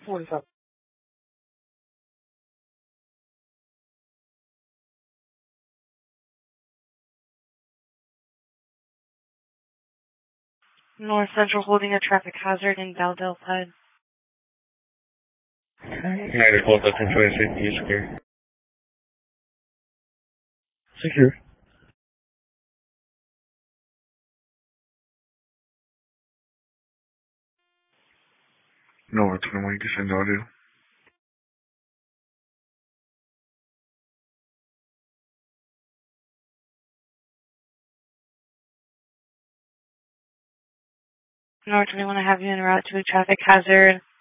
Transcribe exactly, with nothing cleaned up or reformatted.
forty-seven. North Central holding a traffic hazard in Baldell Side. United Coast Western twenty-six, you secure. Secure. Nova twenty-one, you can send audio. North twenty-one, I have you en route to a traffic hazard